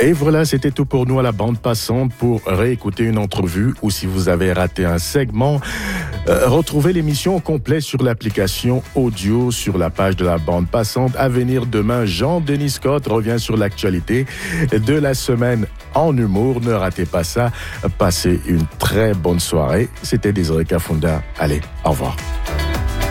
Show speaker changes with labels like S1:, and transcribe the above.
S1: Et voilà, c'était tout pour nous à la bande passante. Pour réécouter une entrevue ou si vous avez raté un segment, retrouvez l'émission complète sur l'application audio sur la page de la bande passante. À venir demain, Jean-Denis Scott revient sur l'actualité de la semaine en humour. Ne ratez pas ça. Passez une très bonne soirée. C'était Désiré Kafunda. Allez, au revoir.